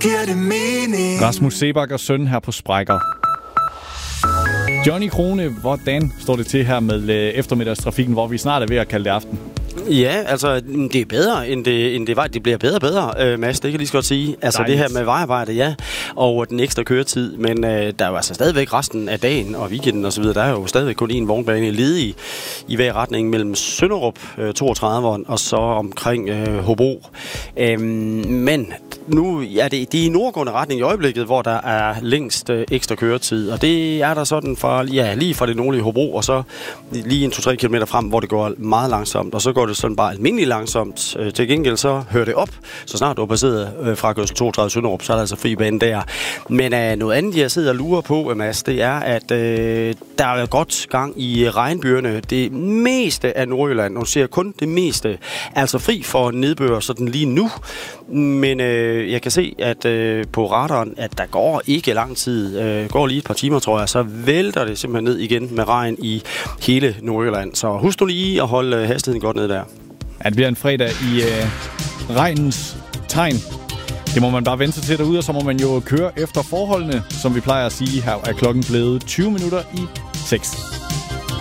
giver det mening. Rasmus Seebach og søn her på Sprækker. Johnny Krone, hvordan står det til her med eftermiddagstrafikken, hvor vi snart er ved at kalde det aften? Ja, altså, det er bedre, end det var. Det bliver bedre og bedre, Mads, det kan jeg lige så godt sige. Altså, dejligt. Det her med vejarbejde, ja, og den ekstra køretid. Men der er jo altså stadigvæk resten af dagen og weekenden osv. Der er jo stadigvæk kun én vognbane ledig i hver retning mellem Sønderup, 32'eren, og så omkring Hobro. Men nu er det er i nordgående retning i øjeblikket, hvor der er længst ekstra køretid. Og det er der sådan fra, lige fra det nordlige Hobro, og så lige 2-3 kilometer frem, hvor det går meget langsomt. Og så går det sådan bare almindeligt langsomt. Til gengæld så hører det op, så snart du er passeret fra kørsel 32 Sønderup, så er der altså fri bane der. Men noget andet, jeg sidder og lurer på, Mads, det er, at der er godt gang i regnbyerne. Det meste af Nordjylland, nu ser kun det meste, altså fri for nedbør sådan lige nu. Men jeg kan se, at på radaren, at der går ikke lang tid, går lige et par timer, tror jeg, så vælter det simpelthen ned igen med regn i hele Nordjylland. Så husk du lige at holde hastigheden godt ned der. Ja, det bliver en fredag i regnens tegn. Det må man bare vente sig til derude, og så må man jo køre efter forholdene, som vi plejer at sige. Her er klokken blevet 20 minutter i 6.